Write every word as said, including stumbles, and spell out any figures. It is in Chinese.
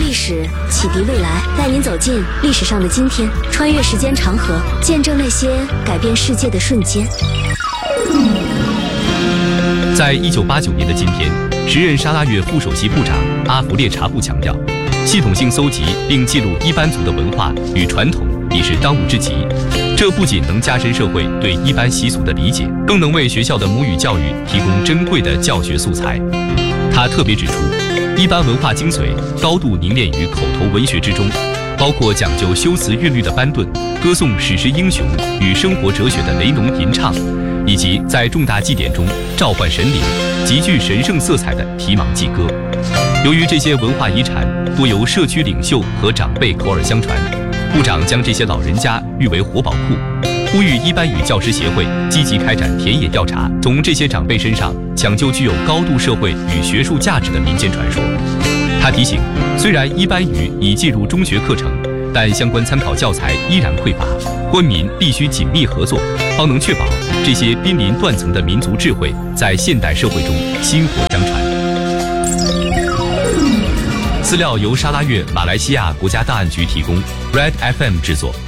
历史，启迪未来，带您走进历史上的今天，穿越时间长河，见证那些改变世界的瞬间。 在一九八九年的今天，时任沙拉越副首席部长阿弗列查布强调，系统性搜集并记录伊班族的文化与传统已是当务之急。这不仅能加深社会对伊班习俗的理解，更能为学校的母语教育提供珍贵的教学素材。他特别指出，伊班文化精髓高度凝练于口头文学之中，包括讲究修辞韵律的班顿，歌颂史诗英雄与生活哲学的雷农吟唱，以及在重大祭典中召唤神灵、极具神圣色彩的提芒祭歌。由于这些文化遗产多由社区领袖和长辈口耳相传，部长将这些老人家誉为活宝库，呼吁伊班语教师协会积极开展田野调查，从这些长辈身上抢救具有高度社会与学术价值的民间传说。他提醒，虽然伊班语已进入中学课程，但相关参考教材依然匮乏，官民必须紧密合作，方能确保这些濒临断层的民族智慧在现代社会中薪火相传。资料由沙拉越马来西亚国家档案局提供 ，Red F M 制作。